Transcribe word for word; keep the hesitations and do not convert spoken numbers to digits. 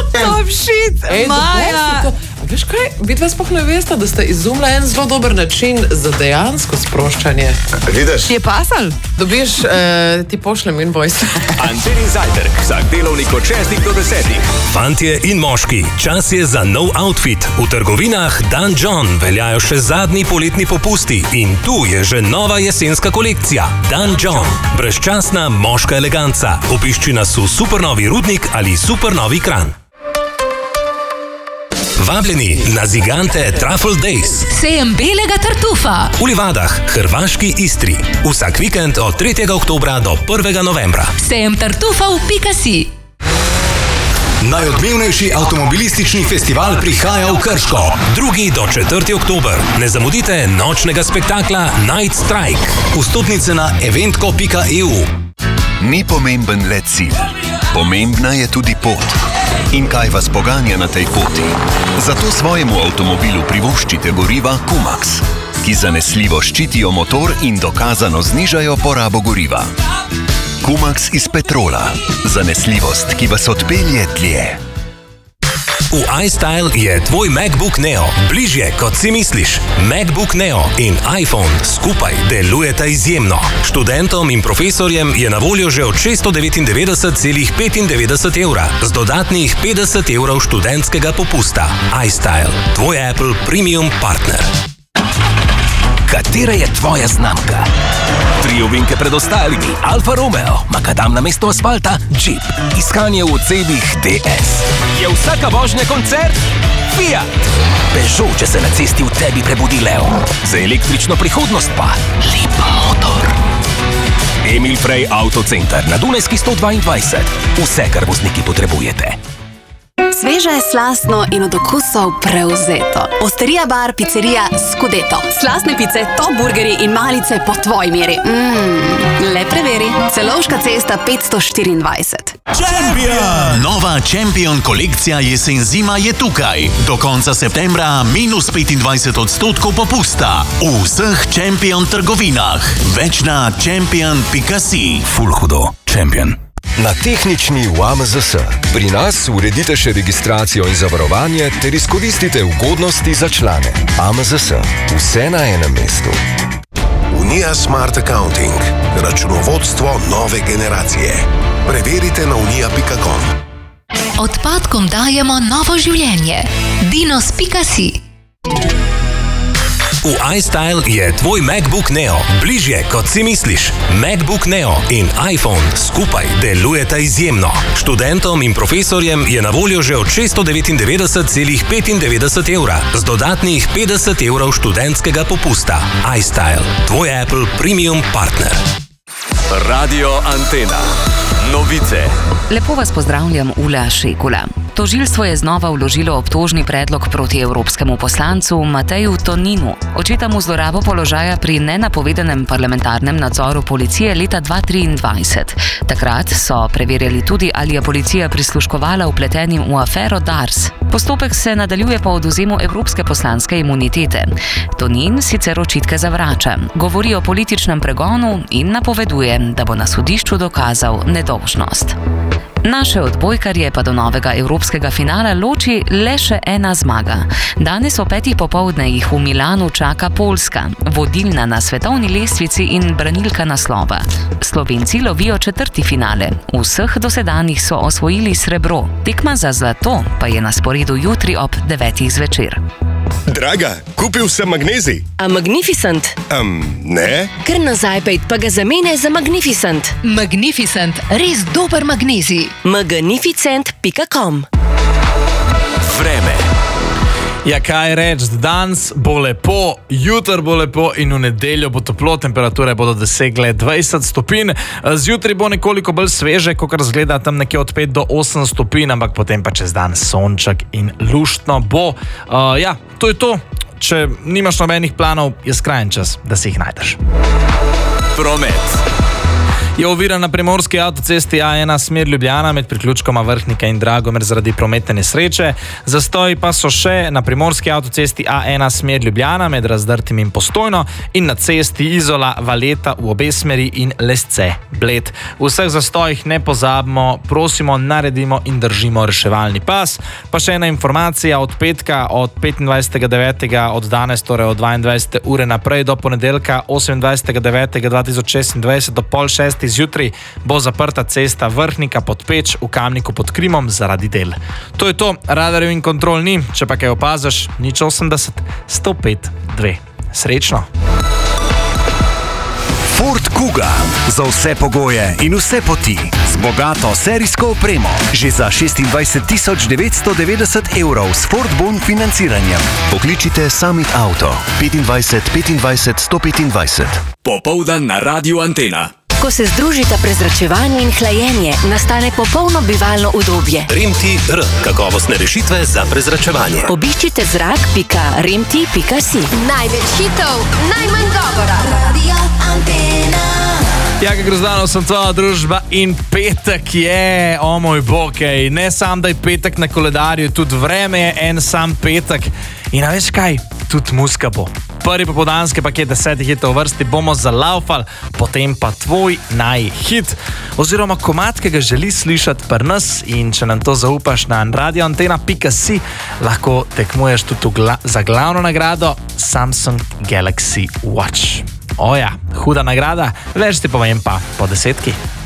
Top shit, Ej, Maja! to, veš kaj, vidva sploh ne veste, da ste izumila en zelo dober način za dejansko sproščanje. Vidiš? Ti je pasal? Dobiš, eh, ti pošljem invoice. Antenin zajtrk, vsak delovnik od šestih do desetih. Fantje in moški, čas je za nov outfit. V trgovinah Dan John veljajo še zadnji poletni popusti in tu je že nova jesenska kolekcija. Dan John, brezčasna moška eleganca. Obišči nas v supernovi Rudnik ali supernovi Kranj. Vabljeni na Zigante Truffle Days. Sejem belega tartufa. V Livadah, hrvaški Istri. Vsak vikend od tretjega oktobra do prvega novembra. Sejem tartufa v Pikasi. Najodmevnejši avtomobilistični festival prihaja v Krško. drugi do četrtega oktober. Ne zamudite nočnega spektakla Night Strike. Vstopnice na eventko pika e u. Ni pomemben le cilj, pomembna je tudi pot. In kaj vas poganja na tej poti? Zato svojemu avtomobilu privoščite goriva Kumax, ki zanesljivo ščitijo motor in dokazano znižajo porabo goriva. Kumax iz petrola. Zanesljivost, ki vas odpelje dlje. V iStyle je tvoj MacBook Neo bližje, kot si misliš. MacBook Neo in iPhone skupaj delujeta izjemno. Študentom in profesorjem je na voljo že od šeststo devetindevetdeset celih petindevetdeset evra z dodatnih petdeset evrov študentskega popusta. iStyle, tvoj Apple Premium partner. Katera je tvoja znamka? Tri ovinke pred ostalimi, Alfa Romeo, makadam na mesto asfalta, Jeep, iskanje v ocebih D S. Je vsaka vožnja koncert? Fiat. Peugeot, če se na cesti v tebi prebudi lev. Za električno prihodnost pa Lip Motor. Emil Frey Autocenter na Dunajski sto dvaindvajset. Vse, kar vozniki potrebujete. Sveže, slastno in od okusov prevzeto. Osterija bar, pizzerija Scudetto. Slastne pice, top burgeri in malice po tvoji meri. Mmm, le preveri. Celovška cesta petsto štiriindvajset. Champion! Nova Champion kolekcija jesen-zima je tukaj. Do konca septembra minus petindvajset odstotkov popusta. V vseh Champion trgovinah. Več na champion pika si. Ful hudo. Champion. Na tehnični v A M Z S. Pri nas uredite še registracijo in zavarovanje ter izkoristite ugodnosti za člane. A M Z S. Vse na enem mestu. Unija Smart Accounting. Računovodstvo nove generacije. Preverite na unija pika com. Odpadkom dajemo novo življenje. Dinos pika si. V iStyle je tvoj MacBook Neo bližje, kot si misliš. MacBook Neo in iPhone skupaj delujeta izjemno. Študentom in profesorjem je na voljo že od šeststo devetindevetdeset celih petindevetdeset evra z dodatnih petdeset evrov študentskega popusta. iStyle, tvoj Apple Premium partner. Radio Antena. Novice. Lepo vas pozdravljam, Ula Šekula. Tožilstvo je znova vložilo obtožni predlog proti evropskemu poslancu Mateju Toninu. Očita mu zlorabo položaja pri nenapovedanem parlamentarnem nadzoru policije leta dva tisoč triindvajset. Takrat so preverjali tudi, ali je policija prisluškovala vpletenim v afero Dars. Postopek se nadaljuje po odvzemu evropske poslanske imunitete. Tonin sicer očitke zavrača, govori o političnem pregonu in napoveduje, da bo na sodišču dokazal nedolžnost. Naše odbojkarje pa do novega evropskega finala loči le še ena zmaga. Danes o petih popoldne jih v Milanu čaka Poljska, vodilna na svetovni lestvici in branilka naslova. Slovenci lovijo četrti finale. Vseh dosedanjih so osvojili srebro. Tekma za zlato pa je na sporedu jutri ob devetih zvečer. Draga, kupil sem magnezij. A Magnificent? Um, ne. Ker nazaj pejt pa ga zamene za Magnificent. Magnificent, res dober magnezij. magnificent pika com. Vreme. Ja, kaj reč, danes bo lepo, jutr bo lepo in v nedeljo bo toplo, temperature bodo dosegle dvajset stopinj. Zjutraj bo nekoliko bolj sveže, kakor zgleda tam nekje od pet do osem stopinj, ampak potem pa čez dan sonček in luštno bo. Uh, ja, to je to. Če nimaš nobenih planov, je skrajen čas, da si jih najdeš. Promet. Je ovira na primorski avtocesti A ena smer Ljubljana med priključkoma Vrhnika in Dragomer zaradi prometne nesreče. Zastoji pa so še na primorski avtocesti A ena smer Ljubljana med Razdrtim in Postojno in na cesti Izola Valeta v obe smeri in Lesce Bled. V vseh zastojih ne pozabimo, prosimo, naredimo in držimo reševalni pas. Pa še ena informacija od petka, od petindvajsetega devetega od danes, torej od dvaindvajsete ure naprej do ponedeljka osemindvajsetega devetega dva tisoč šestindvajset do pol šestih zjutraj bo zaprta cesta Vrhnika pod Peč v Kamniku pod Krimom zaradi del. To je to, radarjev in kontrol ni, če pa kaj opaziš, nič osemdeset, sto pet, dve. Srečno! Ford Kuga. Za vse pogoje in vse poti. Z bogato serijsko opremo. Že za šestindvajset tisoč devetsto devetdeset evrov s Ford Bon financiranjem. Pokličite Summit Auto. petindvajset petindvajset sto petindvajset. Popoldan na Radiu Antena. Ko se združita prezračevanje in hlajenje, nastane popolno bivalno udobje. Remti R. Kakovostne rešitve za prezračevanje. Obiščite zrak pika remti pika si. Največ hitov, najmanj govora. Radio Antena. Jaka Grozdanov sem tvoja družba in petek je, o moj bog, ej. Ne sam, da je petek na koledarju, tudi vreme je en sam petek. In a veš kaj, tudi muska bo. Prvi popoldanski paket desetih hitov v vrsti bomo zalaufali, potem pa tvoj najhit. Oziroma komad, ki ga želi slišati pri nas, in če nam to zaupaš na radioantena pika si, lahko tekmuješ tudi gla za glavno nagrado Samsung Galaxy Watch. Oja, huda nagrada, več ti povem pa po desetki.